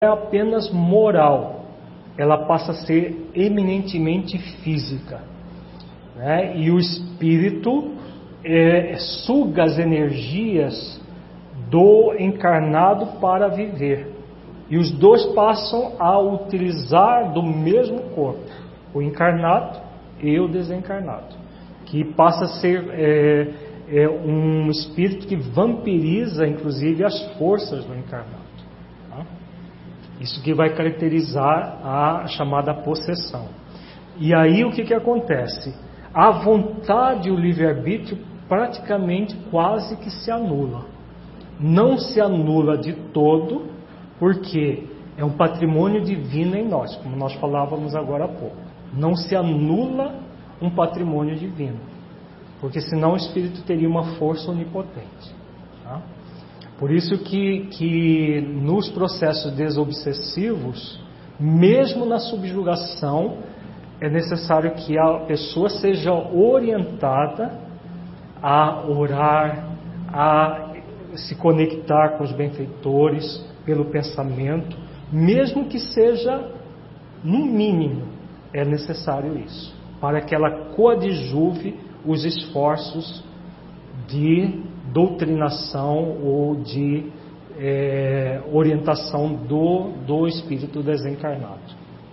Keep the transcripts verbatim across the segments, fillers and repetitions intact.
é apenas moral, ela passa a ser eminentemente física, né? E o espírito é, suga as energias do encarnado para viver, e os dois passam a utilizar do mesmo corpo, o encarnado e o desencarnado, que passa a ser é, é um espírito que vampiriza inclusive as forças do encarnado. Isso que vai caracterizar a chamada possessão. E aí o que, que acontece? A vontade e o livre-arbítrio praticamente quase que se anula. Não se anula de todo, porque é um patrimônio divino em nós, como nós falávamos agora há pouco. Não se anula um patrimônio divino, porque senão o espírito teria uma força onipotente. Tá? Por isso que, que nos processos desobsessivos, mesmo na subjugação, é necessário que a pessoa seja orientada a orar, a se conectar com os benfeitores pelo pensamento, mesmo que seja no mínimo, é necessário isso, para que ela coadjuve os esforços de doutrinação ou de é, orientação do, do espírito desencarnado.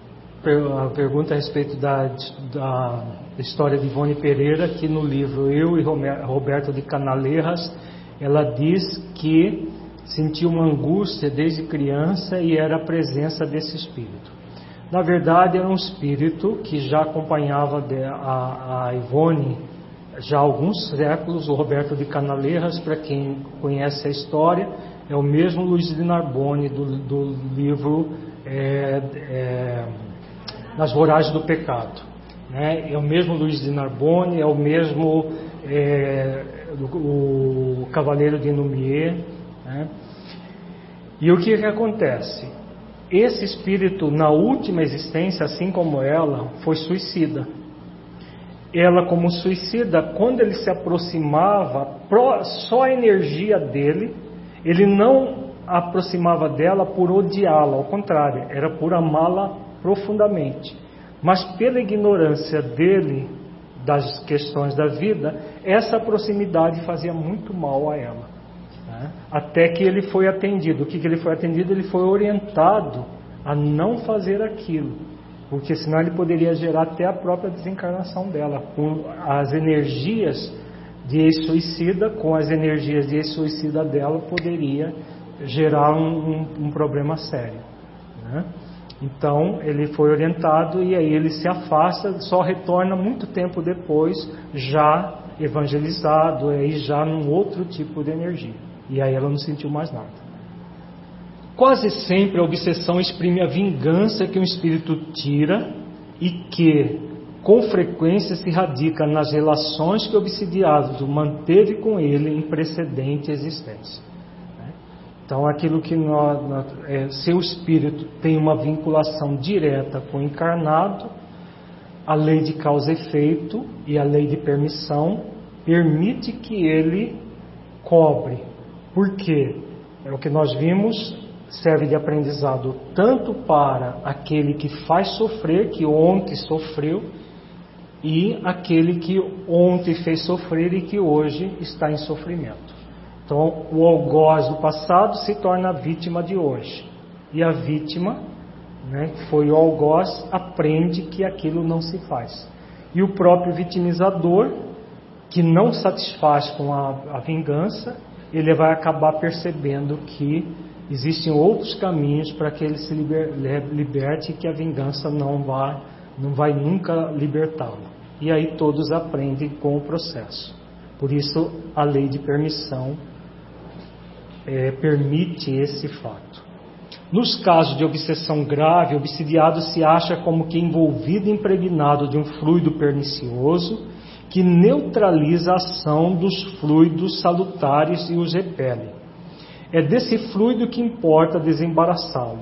A pergunta a respeito da, da história de Ivone Pereira, que no livro Eu e Roberto de Canaleiras, ela diz que sentiu uma angústia desde criança e era a presença desse espírito. Na verdade, era um espírito que já acompanhava a, a Ivone já há alguns séculos. O Roberto de Canaleiras, para quem conhece a história, é o mesmo Luiz de Narbonne do, do livro é, é, Nas Voragens do Pecado, né? É o mesmo Luiz de Narbonne, é o mesmo é, o, o Cavaleiro de Numier, né? E o que, que acontece? Esse espírito, na última existência, assim como ela, foi suicida. Ela, como suicida, quando ele se aproximava, só a energia dele, ele não aproximava dela por odiá-la, ao contrário, era por amá-la profundamente. Mas pela ignorância dele das questões da vida, essa proximidade fazia muito mal a ela, né? Até que ele foi atendido. O que, que ele foi atendido? Ele foi orientado a não fazer aquilo, porque senão ele poderia gerar até a própria desencarnação dela, com as energias de ex-suicida, com as energias de ex-suicida dela, poderia gerar um, um, um problema sério, né? Então ele foi orientado e aí ele se afasta, só retorna muito tempo depois, já evangelizado, aí já num outro tipo de energia, e aí ela não sentiu mais nada. Quase sempre a obsessão exprime a vingança que um espírito tira e que, com frequência, se radica nas relações que o obsidiado manteve com ele em precedente existência. Então, aquilo que nós, é, seu espírito tem uma vinculação direta com o encarnado, a lei de causa e efeito e a lei de permissão permite que ele cobre. Por quê? É o que nós vimos. Serve de aprendizado tanto para aquele que faz sofrer, que ontem sofreu, e aquele que ontem fez sofrer e que hoje está em sofrimento. Então, o algoz do passado se torna a vítima de hoje. E a vítima, né, que foi o algoz, aprende que aquilo não se faz. E o próprio vitimizador, que não satisfaz com a, a vingança, ele vai acabar percebendo que existem outros caminhos para que ele se liber, liberte e que a vingança não vai, não vai nunca libertá-lo. E aí todos aprendem com o processo. Por isso a lei de permissão é, permite esse fato. Nos casos de obsessão grave, o obsidiado se acha como que envolvido e impregnado de um fluido pernicioso que neutraliza a ação dos fluidos salutares e os repele. É desse fluido que importa desembaraçá-lo.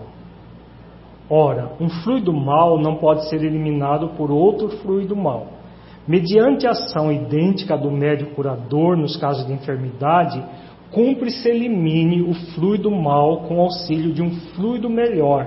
Ora, um fluido mau não pode ser eliminado por outro fluido mau. Mediante a ação idêntica do médium curador nos casos de enfermidade, cumpre-se elimine o fluido mal com auxílio de um fluido melhor,